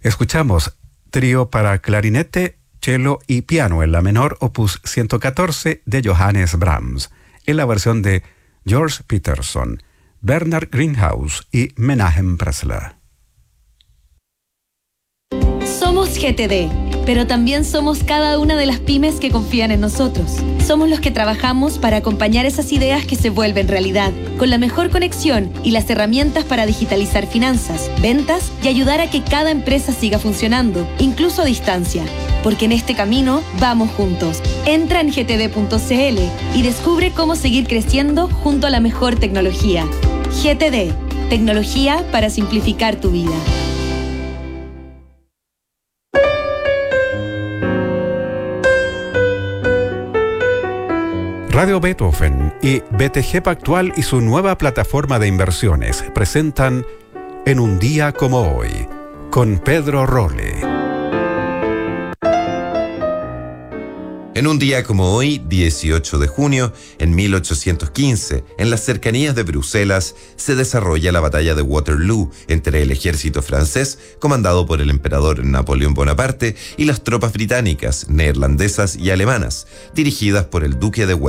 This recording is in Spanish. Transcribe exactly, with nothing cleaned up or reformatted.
Escuchamos trío para clarinete, cello y piano en la menor opus ciento catorce de Johannes Brahms, en la versión de George Peterson, Bernard Greenhouse y Menachem Pressler. Somos G T D, pero también somos cada una de las pymes que confían en nosotros. Somos los que trabajamos para acompañar esas ideas que se vuelven realidad, con la mejor conexión y las herramientas para digitalizar finanzas, ventas y ayudar a que cada empresa siga funcionando, incluso a distancia. Porque en este camino vamos juntos. Entra en g t d punto c l y descubre cómo seguir creciendo junto a la mejor tecnología. G T D, tecnología para simplificar tu vida. Radio Beethoven y B T G Pactual y su nueva plataforma de inversiones presentan En un día como hoy, con Pedro Rolle. En un día como hoy, dieciocho de junio, en mil ochocientos quince, en las cercanías de Bruselas, se desarrolla la batalla de Waterloo entre el ejército francés, comandado por el emperador Napoleón Bonaparte, y las tropas británicas, neerlandesas y alemanas, dirigidas por el duque de Wellington.